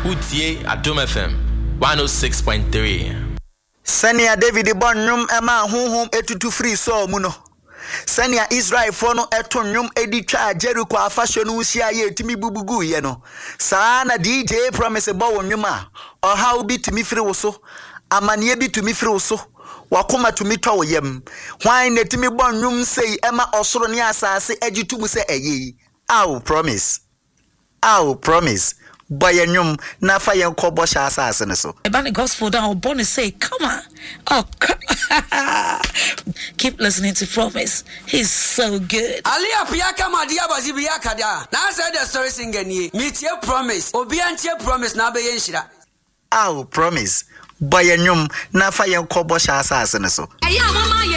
Utie Adom FM 106.3. Senia David Bonum Emma Hum etutu free so muno. Senia Israel for no etonyum editwa Jericho afasho no usia ye timi bubugu ye no. Sana DJ promise bo wonwuma. Oha obi timi free wo so. Amanie bi tumi free wo so. Wakoma tumi twa wo yam. Hwan na timi bonum sei ema osoro ne asase agitum se eye. Aw promise. Bayanyum na fa yen kobo sha asase ne so. About the gospel down bonus say come on. Oh keep listening to Promise. He's so good. Alia piaka madia bazibiaka da. Na say the story singer ni. Meet your Promise. Obi antie Promise na be yenhira. Aw promise. Bayanyum na fa yen kobo sha asase ne so.